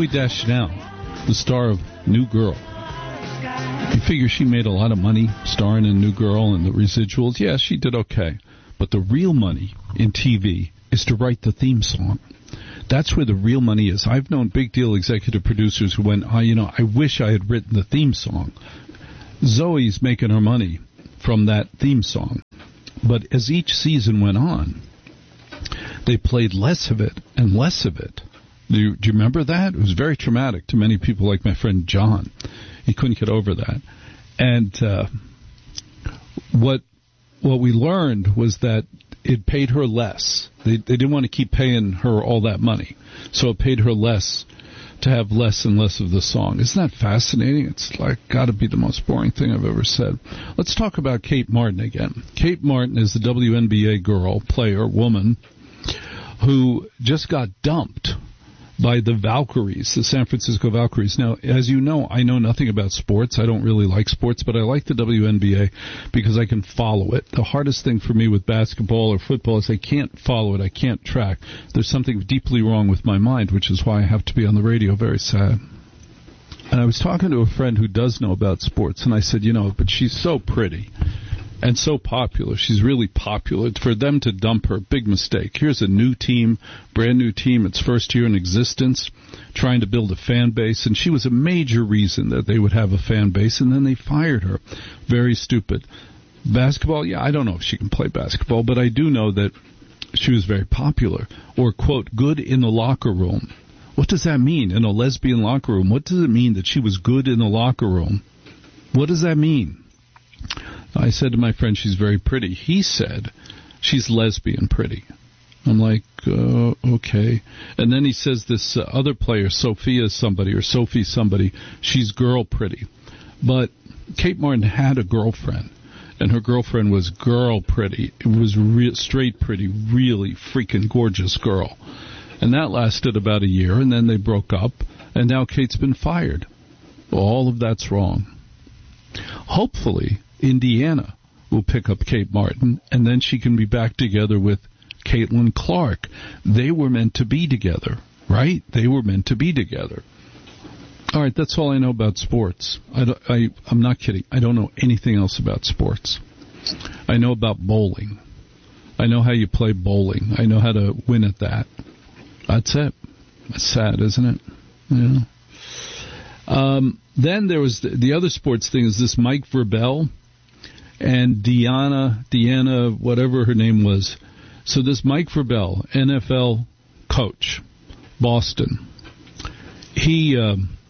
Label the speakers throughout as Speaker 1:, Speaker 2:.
Speaker 1: Zooey Deschanel, the star of New Girl. You figure she made a lot of money starring in New Girl and the residuals. Yeah, she did okay. But the real money in TV is to write the theme song. That's where the real money is. I've known big deal executive producers who went, I wish I had written the theme song. Zoe's making her money from that theme song. But as each season went on, they played less of it and less of it. Do you remember that? It was very traumatic to many people like my friend John. He couldn't get over that. And what we learned was that it paid her less. They didn't want to keep paying her all that money. So it paid her less to have less and less of the song. Isn't that fascinating? It's like got to be the most boring thing I've ever said. Let's talk about Kate Martin again. Kate Martin is the WNBA girl, player, woman, who just got dumped by the Valkyries, the San Francisco Valkyries. Now, as you know, I know nothing about sports. I don't really like sports, but I like the WNBA because I can follow it. The hardest thing for me with basketball or football is I can't follow it. I can't track. There's something deeply wrong with my mind, which is why I have to be on the radio. Very sad. And I was talking to a friend who does know about sports, and I said, but she's so pretty and so popular. She's really popular. For them to dump her, big mistake. Here's a new team, brand new team, its first year in existence, trying to build a fan base, and she was a major reason that they would have a fan base, and then they fired her. Very stupid. Basketball, yeah, I don't know if she can play basketball, but I do know that she was very popular, or, quote, good in the locker room. What does that mean, in a lesbian locker room? What does it mean that she was good in the locker room? What does that mean? I said to my friend, she's very pretty. He said, she's lesbian pretty. I'm like, okay. And then he says this other player, Sophie somebody, she's girl pretty. But Kate Martin had a girlfriend, and her girlfriend was girl pretty. It was straight pretty, really freaking gorgeous girl. And that lasted about a year, and then they broke up, and now Kate's been fired. All of that's wrong. Hopefully, Indiana will pick up Kate Martin, and then she can be back together with Caitlin Clark. They were meant to be together, right? They were meant to be together. All right, that's all I know about sports. I'm not kidding. I don't know anything else about sports. I know about bowling. I know how you play bowling. I know how to win at that. That's it. That's sad, isn't it? Yeah. Then there was the other sports thing is this Mike Vrabel and Deanna, whatever her name was. So this Mike Vrabel, NFL coach, Boston, he's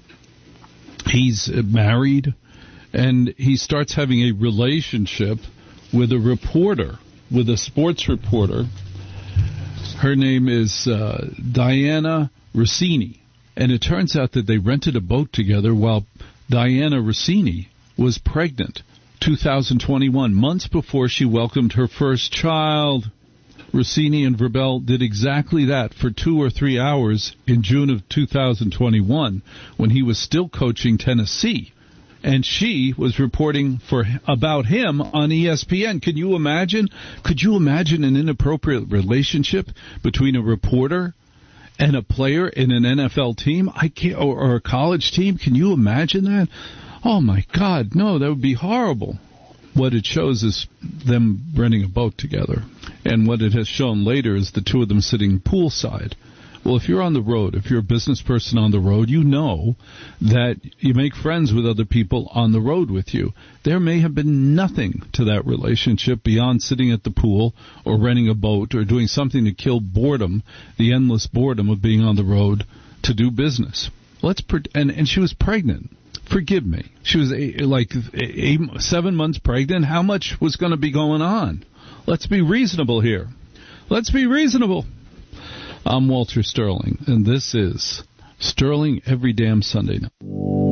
Speaker 1: married, and he starts having a relationship with a reporter, with a sports reporter. Her name is Diana Rossini. And it turns out that they rented a boat together while Diana Rossini was pregnant, 2021, months before she welcomed her first child. Rossini and Vrabel did exactly that for 2 or 3 hours in June of 2021 when he was still coaching Tennessee. And she was reporting about him on ESPN. Can you imagine? Could you imagine an inappropriate relationship between a reporter and a player in an NFL team? I can't, or a college team. Can you imagine that? Oh my God, no, that would be horrible. What it shows is them renting a boat together. And what it has shown later is the two of them sitting poolside. Well, if you're on the road, if you're a business person on the road, you know that you make friends with other people on the road with you. There may have been nothing to that relationship beyond sitting at the pool or renting a boat or doing something to kill boredom, the endless boredom of being on the road to do business. And she was pregnant. Forgive me. She was 7 months pregnant. How much was going to be going on? Let's be reasonable here. Let's be reasonable. I'm Walter Sterling, and this is Sterling Every Damn Sunday Night.